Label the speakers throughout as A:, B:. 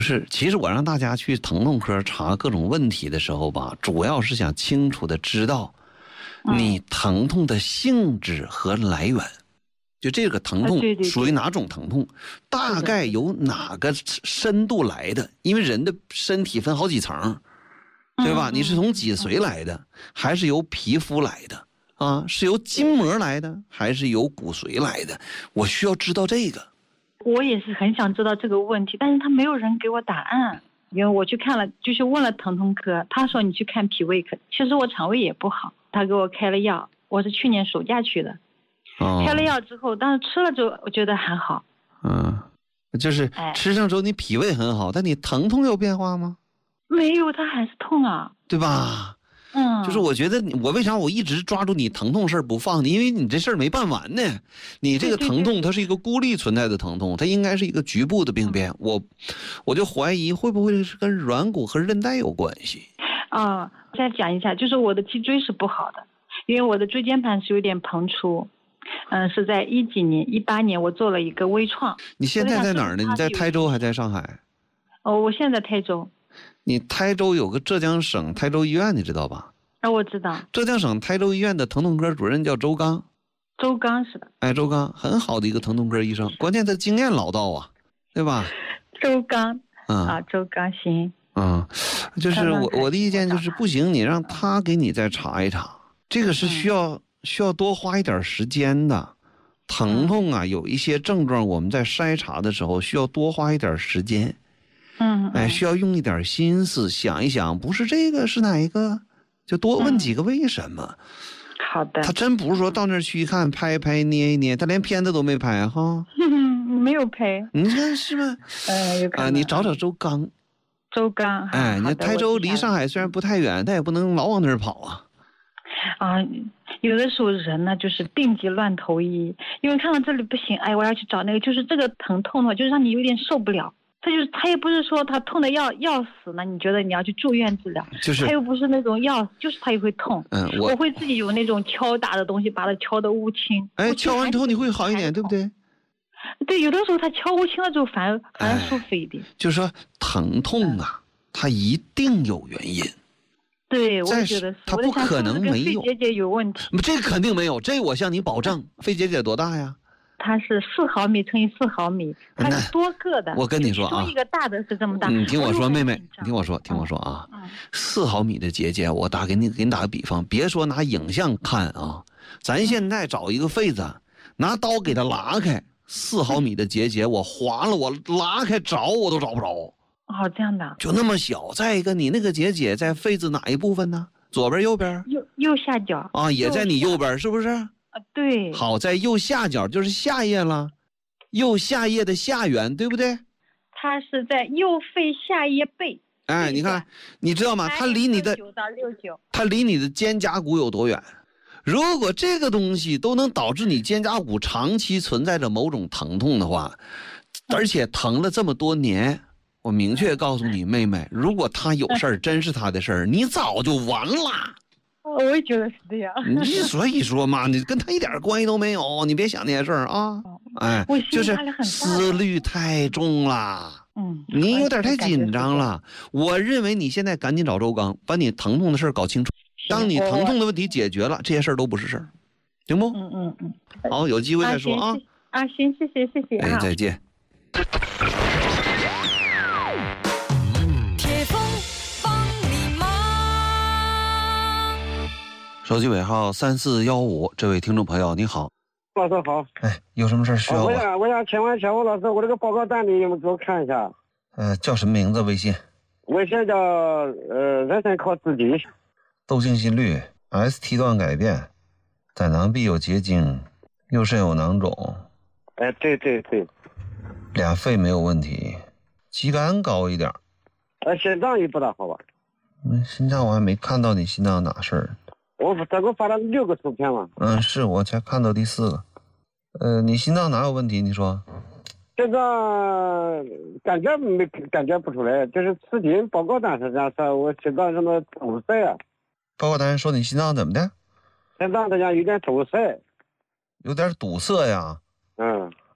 A: 是，其实我让大家去疼痛科查各种问题的时候吧，主要是想清楚的知道你疼痛的性质和来源。就这个疼痛属于哪种疼痛，大概由哪个深度来的？因为人的身体分好几层，对吧？你是从脊髓来的，还是由皮肤来的啊？是由筋膜来的，还是由骨髓来的？我需要知道这个。
B: 我也是很想知道这个问题，但是他没有人给我答案。因为我去看了，就是问了疼痛科，他说你去看脾胃科。其实我肠胃也不好，他给我开了药。我是去年暑假去的。开了药之后，但是吃了之后我觉得还好。
A: 就是吃上之后你脾胃很好，但你疼痛有变化吗？
B: 没有，它还是痛啊，
A: 对吧？就是我觉得我为啥我一直抓住你疼痛事儿不放你，因为你这事儿没办完呢。你这个疼痛它是一个孤立存在的疼痛，它应该是一个局部的病变。我就怀疑会不会是跟软骨和韧带有关系
B: 再讲一下，就是我的脊椎是不好的，因为我的椎间盘是有点膨出。是在18年我做了一个微创。
A: 你现在在哪儿呢？你在台州还在上海？
B: 我现在在台州。
A: 你台州有个浙江省台州医院，你知道吧？
B: 我知道。
A: 浙江省台州医院的疼痛科主任叫周刚。
B: 周刚是的。
A: 周刚很好的一个疼痛科医生，关键他经验老道啊，对吧？
B: 周刚。周刚行。
A: 就是我的意见就是不行，你让他给你再查一查，这个是需要多花一点时间的。疼痛啊，有一些症状我们在筛查的时候需要多花一点时间。需要用一点心思想一想，不是这个是哪一个，就多问几个为什么。
B: 好的。
A: 他真不是说到那儿去一看拍一拍捏一捏，他连片子都没拍哈。
B: 没有拍。
A: 你看是吗？你找找周刚。
B: 周刚。
A: 你台州离上海虽然不太远，但也不能老往那儿跑
B: 有的时候人呢就是病急乱投医，因为看到这里不行，我要去找那个，就是这个疼痛的，就是让你有点受不了。他也不是说他痛的要死呢，你觉得你要去住院治疗，
A: 就是
B: 他又不是那种要，就是他也会痛。我会自己有那种敲打的东西把它敲得乌青。
A: 敲完之后你会好一点，对不对？
B: 对，有的时候他敲乌青了之后反而舒服一点。
A: 就是说疼痛它一定有原因。
B: 对，我觉得
A: 它不可能没有。
B: 肺结节有问题。
A: 这个肯定没有，这我向你保证。肺结节多大呀？
B: 它是4毫米乘以4毫米，它是多个的。
A: 我跟你说
B: 一个大的是这么大。
A: 你听我说，妹妹，你听我说啊。4毫米的结节，我给你打个比方，别说拿影像看啊，咱现在找一个痱子，拿刀给它拉开，4毫米的结节，我划了，我拉开找我都找不着。
B: 这样的。
A: 就那么小。再一个，你那个结节在痱子哪一部分呢？左边右边？
B: 右下角。
A: 也在你右边，是不是？
B: 对。
A: 好，在右下角就是下叶了，右下叶的下缘，对不对？
B: 它是在右肺下叶背。
A: 你看，你知道吗？它离你的
B: 9到69，
A: 它离你的肩胛骨有多远？如果这个东西都能导致你肩胛骨长期存在着某种疼痛的话，而且疼了这么多年，我明确告诉你，妹妹，如果他有事儿，真是他的事儿，你早就完了。
B: 我也觉得是这样。
A: 所以说嘛，你跟他一点关系都没有，你别想那些事儿啊。就是思虑太重了。你有点太紧张了。我认为你现在赶紧找周刚，把你疼痛的事儿搞清楚。当你疼痛的问题解决了，这些事儿都不是事儿，行不？好，有机会再说啊。
B: 行，谢谢。
A: 再见。手机尾号3415，这位听众朋友你好。
C: 老师好。
A: 有什么事需要
C: 我想请问小吴老师，我这个报告单你们给我看一下。
A: 叫什么名字？微信
C: 叫人参靠自己。
A: 窦性心律 ST 段改变，胆囊壁有结晶，右肾有囊肿。
C: 对。
A: 俩肺没有问题，肌酐高一点。
C: 心脏也不大好吧？
A: 心脏我还没看到你心脏哪事儿。
C: 我这个发了6个图片嘛。
A: 是我才看到第4个。你心脏哪有问题？你说？
C: 心脏感觉不出来，就是咨询报告单是这样说，我心脏什么堵塞啊。
A: 报告单说你心脏怎么的？
C: 心脏这样有点堵塞。
A: 有点堵塞呀。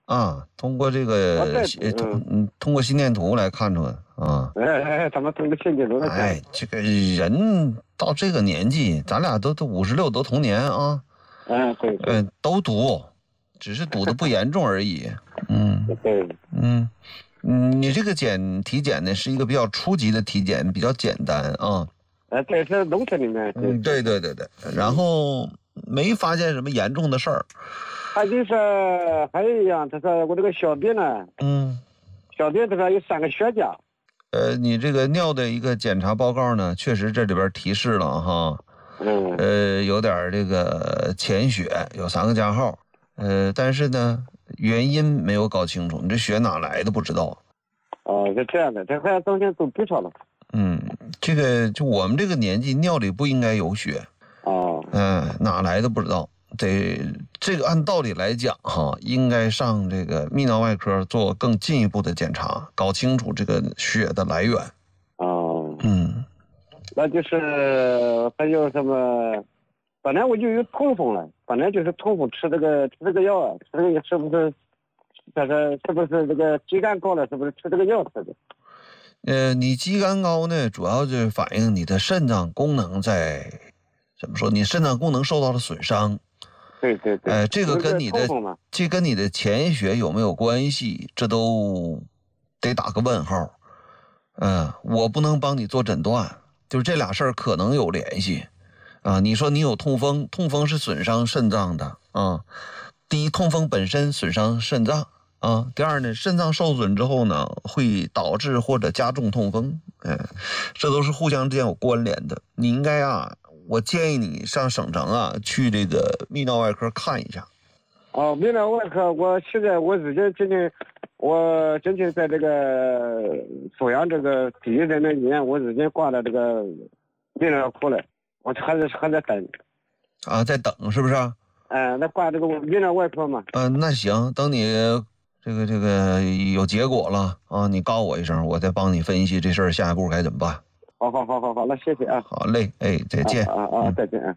A: 通过这个通过心电图来看出来啊。
C: 咱们通过心电图来看。
A: 这个人到这个年纪，咱俩都56，都同年啊。
C: 对。
A: 都堵，只是堵得不严重而已。
C: 对。
A: 你这个体检呢是一个比较初级的体检，比较简单啊。
C: 这是农村里面。
A: 对。然后没发现什么严重的事儿。
C: 他就是还有一样，他说我这个小便呢，小便他说有3个血痂。
A: 你这个尿的一个检查报告呢，确实这里边提示了哈，有点这个潜血，有3个加号，但是呢原因没有搞清楚，你这血哪来的不知道。
C: 是这样的，这好像冬天都不少了。
A: 这个就我们这个年纪，尿里不应该有血。哪来的不知道。这个按道理来讲哈，应该上这个泌尿外科做更进一步的检查，搞清楚这个血的来源。
C: 那就是还有什么？本来我就有痛风了，本来就是痛风，吃这个药啊，吃这个是不是？是不是这个肌酐高了？是不是吃这个药吃的？
A: 你肌酐高呢，主要就是反映你的肾脏功能怎么说？你肾脏功能受到了损伤。
C: 对。
A: 这个跟你的潜血有没有关系？这都得打个问号。我不能帮你做诊断，就是这俩事儿可能有联系。你说你有痛风，痛风是损伤肾脏的啊。第一，痛风本身损伤肾脏啊。第二呢，肾脏受损之后呢，会导致或者加重痛风。这都是互相之间有关联的。你应该我建议你上省城去这个泌尿外科看一下。
C: 泌尿外科，我现在我今天在这个阜阳这个第一人民医院，我已经挂了这个泌尿科了，我还在等。
A: 在等是不是？
C: 那挂这个泌尿外科嘛。
A: 那行，等你这个有结果了你告我一声，我再帮你分析这事儿下一步该怎么办。
C: 好，那谢谢啊。
A: 好嘞，再见。
C: 再见。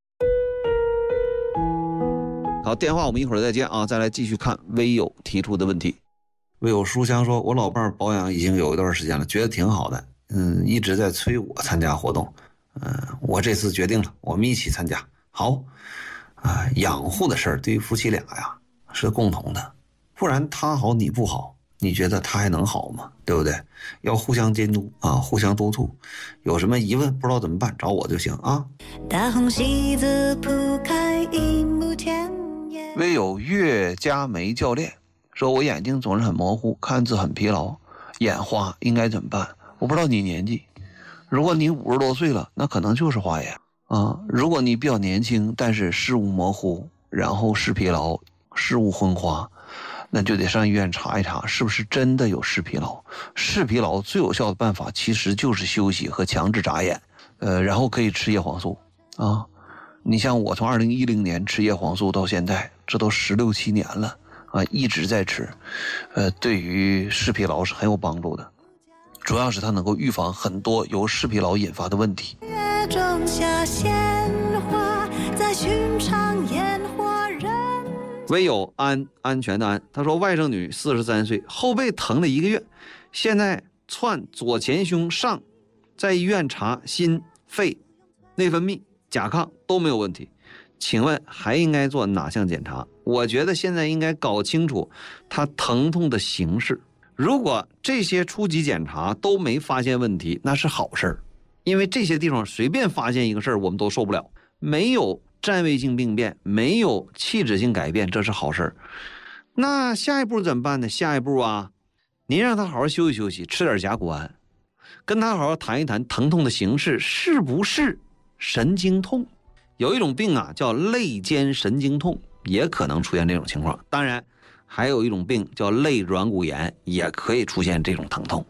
A: 好，电话我们一会儿再接再来继续看微友提出的问题。微友书香说，我老伴儿保养已经有一段时间了，觉得挺好的，一直在催我参加活动，我这次决定了，我们一起参加。好，养护的事儿对于夫妻俩是共同的，不然他好你不好，你觉得他还能好吗？对不对？要互相监督互相督促，有什么疑问不知道怎么办，找我就行啊。大红喜字铺开一目天眼。微友岳家梅教练说，我眼睛总是很模糊，看字很疲劳，眼花，应该怎么办？我不知道你年纪，如果你50多岁了，那可能就是花眼如果你比较年轻，但是视物模糊，然后视疲劳，视物昏花，那就得上医院查一查是不是真的有视疲劳。视疲劳最有效的办法其实就是休息和强制眨眼，然后可以吃叶黄素你像我从2010年吃叶黄素到现在，这都16、17年了一直在吃，对于视疲劳是很有帮助的，主要是它能够预防很多由视疲劳引发的问题。种下鲜花，在寻常烟火人。唯有安全的安，他说外甥女43岁，后背疼了1个月，现在窜左前胸上，在医院查心肺内分泌甲亢都没有问题，请问还应该做哪项检查？我觉得现在应该搞清楚他疼痛的形式，如果这些初级检查都没发现问题，那是好事儿，因为这些地方随便发现一个事儿我们都受不了，没有占位性病变，没有器质性改变，这是好事儿。那下一步怎么办呢？下一步您让他好好休息休息，吃点甲钴胺，跟他好好谈一谈疼痛的形式是不是神经痛。有一种病叫肋间神经痛，也可能出现这种情况。当然还有一种病叫肋软骨炎，也可以出现这种疼痛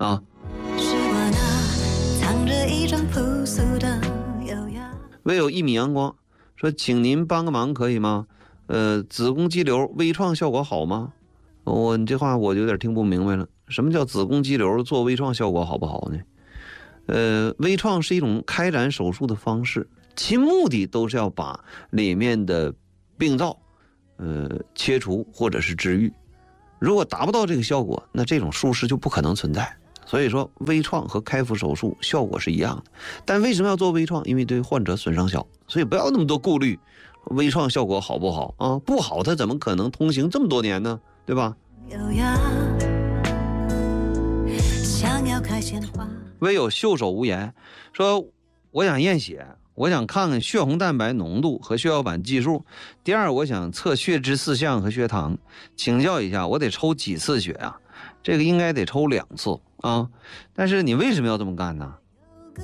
A: 藏着一张朴素的优雅。唯有1米阳光说，请您帮个忙可以吗？子宫肌瘤微创效果好吗？你这话我有点听不明白了，什么叫子宫肌瘤做微创效果好不好呢？微创是一种开展手术的方式，其目的都是要把里面的病灶切除或者是治愈。 如果达不到这个效果，那这种术式就不可能存在。所以说微创和开腹手术效果是一样的，但为什么要做微创？因为对患者损伤小，所以不要那么多顾虑。微创效果好不好啊？不好，它怎么可能通行这么多年呢？对吧？唯有袖手无言，说我想验血，我想看看血红蛋白浓度和血小板计数。第二，我想测血脂4项和血糖，请教一下，我得抽几次血啊？这个应该得抽2次啊。但是你为什么要这么干呢？